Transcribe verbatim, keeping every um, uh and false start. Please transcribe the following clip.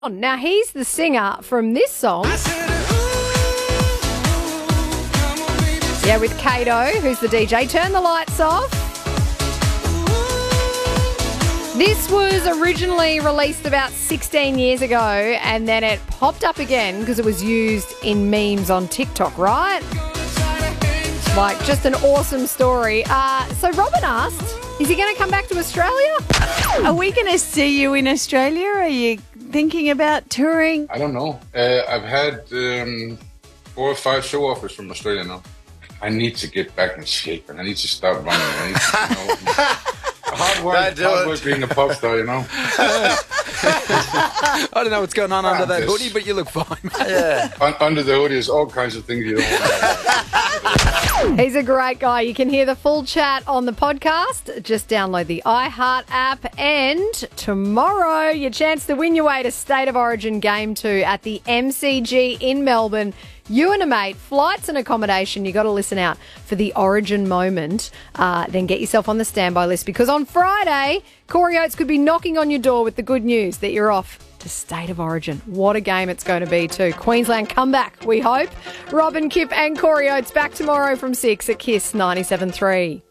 Now, he's the singer from this song. Yeah, with Kato, who's the D J. Turn the lights off. This was originally released about sixteen years ago, and then it popped up again because it was used in memes on TikTok, right? Like, just an awesome story. Uh, so Robin asked, is he going to come back to Australia? Are we going to see you in Australia? Are you thinking about touring? I don't know. Uh, I've had um, four or five show offers from Australia now. I need to get back in shape, and I need to start running. I need to, you know, hard work, hard work being a pop star, you know. I don't know what's going on under that this. hoodie, but you look fine. Yeah. Un- under the hoodie is all kinds of things you don't want to know. He's a great guy. You can hear the full chat on the podcast. Just download the iHeart app. And tomorrow, your chance to win your way to State of Origin Game two at the M C G in Melbourne. You and a mate, flights and accommodation. You got to listen out for the Origin moment. Uh, then get yourself on the standby list, because on Friday, Corey Oates could be knocking on your door with the good news that you're off to State of Origin. What a game it's going to be too. Queensland comeback, we hope. Robin, Kip and Corey Oates back tomorrow from six at Kiss ninety-seven point three.